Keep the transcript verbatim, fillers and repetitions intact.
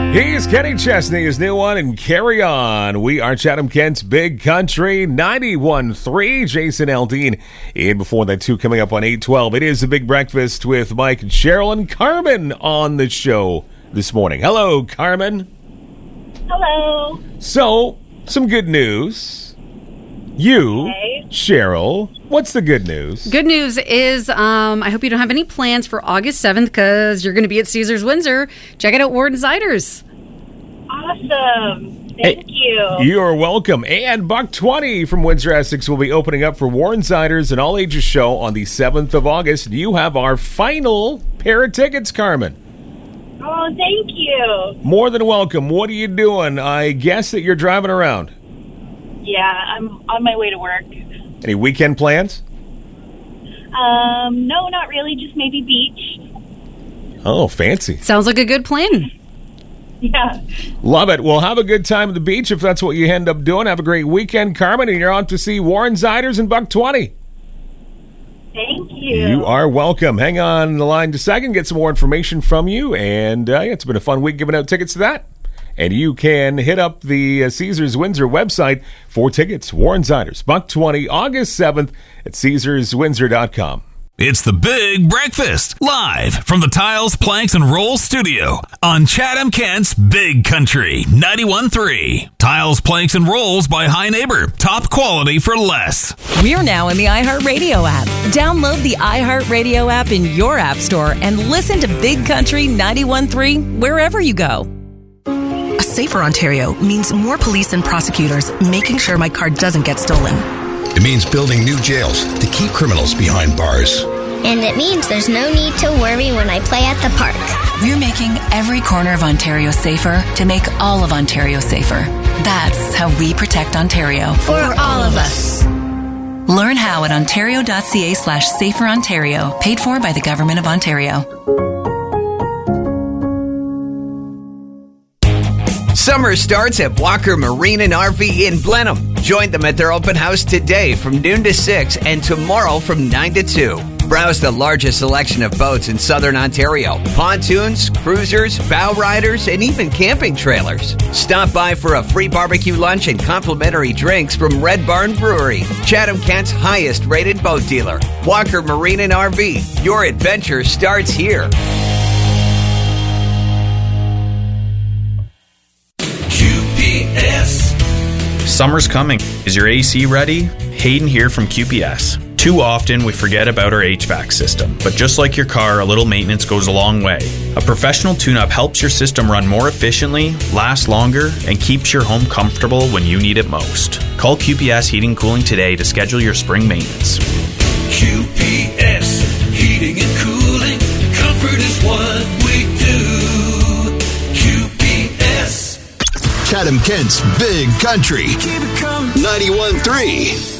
He's Kenny Chesney, his new one, and Carry On. We are Chatham Kent's Big Country, ninety-one point three. Jason Aldean. And before that, too, coming up on eight twelve. It is the Big Breakfast with Mike and Cheryl and Carmen on the show this morning. Hello, Carmen. Hello. So, some good news. You, Hey. Cheryl, what's the good news? Good news is um, I hope you don't have any plans for August seventh because you're going to be at Caesars Windsor. Check it out, Warden Ciders. Awesome. Thank Hey, you. You are welcome. And Buck twenty from Windsor Essex will be opening up for Warren Ciders, an all-ages show on the seventh of August. You have our final pair of tickets, Carmen. Oh, thank you. More than welcome. What are you doing? I guess that you're driving around. Yeah, I'm on my way to work. Any weekend plans? Um, no, not really. Just maybe beach. Oh, fancy. Sounds like a good plan. Yeah. Love it. Well, have a good time at the beach if that's what you end up doing. Have a great weekend, Carmen, and you're on to see Warren Ciders and Buck twenty. Thank you. You are welcome. Hang on the line just a second, get some more information from you. And uh, yeah, it's been a fun week giving out tickets to that. And you can hit up the uh, Caesars Windsor website for tickets. Warren Ciders, Buck twenty, August seventh at Caesars Windsor dot com. It's the Big Breakfast, live from the Tiles, Planks, and Rolls studio on Chatham Kent's Big Country, ninety-one point three. Tiles, Planks, and Rolls by High Neighbor. Top quality for less. We're now in the iHeartRadio app. Download the iHeartRadio app in your app store and listen to Big Country ninety-one point three wherever you go. A safer Ontario means more police and prosecutors making sure my car doesn't get stolen. It means building new jails to keep criminals behind bars. And it means there's no need to worry when I play at the park. We're making every corner of Ontario safer to make all of Ontario safer. That's how we protect Ontario. For all of us. Learn how at ontario.ca slash safer Ontario. Paid for by the Government of Ontario. Summer starts at Walker Marine and R V in Blenheim. Join them at their open house today from noon to six and tomorrow from nine to two. Browse the largest selection of boats in southern Ontario. Pontoons, cruisers, bow riders, and even camping trailers. Stop by for a free barbecue lunch and complimentary drinks from Red Barn Brewery, Chatham Kent's highest rated boat dealer. Walker Marine and R V. Your adventure starts here. Summer's coming. Is your A C ready? Hayden here from Q P S. Too often we forget about our H V A C system, but just like your car, a little maintenance goes a long way. A professional tune-up helps your system run more efficiently, last longer, and keeps your home comfortable when you need it most. Call Q P S Heating and Cooling today to schedule your spring maintenance. Q P S Heating and Cooling. Comfort is what we do. Q P S. Chatham Kent's Big Country, ninety-one point three.